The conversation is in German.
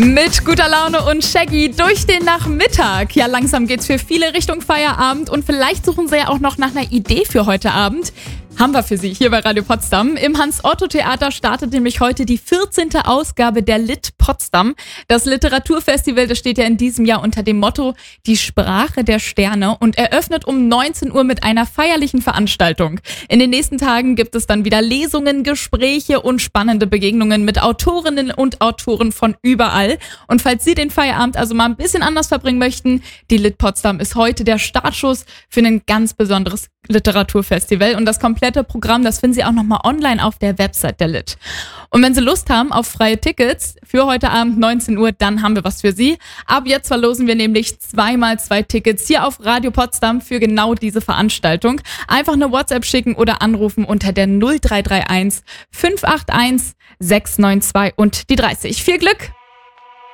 Mit guter Laune und Shaggy durch den Nachmittag. Ja, langsam geht's für viele Richtung Feierabend und vielleicht suchen Sie ja auch noch nach einer Idee für heute Abend. Haben wir für Sie hier bei Radio Potsdam. Im Hans-Otto-Theater startet nämlich heute die 14. Ausgabe der Lit Potsdam. Das Literaturfestival, das steht ja in diesem Jahr unter dem Motto Die Sprache der Sterne und eröffnet um 19 Uhr mit einer feierlichen Veranstaltung. In den nächsten Tagen gibt es dann wieder Lesungen, Gespräche und spannende Begegnungen mit Autorinnen und Autoren von überall. Und falls Sie den Feierabend also mal ein bisschen anders verbringen möchten, die Lit Potsdam ist heute der Startschuss für ein ganz besonderes Literaturfestival und das komplette Programm, das finden Sie auch nochmal online auf der Website der Lit. Und wenn Sie Lust haben auf freie Tickets für heute Abend 19 Uhr, dann haben wir was für Sie. Ab jetzt verlosen wir nämlich 2x2 Tickets hier auf Radio Potsdam für genau diese Veranstaltung. Einfach eine WhatsApp schicken oder anrufen unter der 0331 581 692 und die 30. Viel Glück!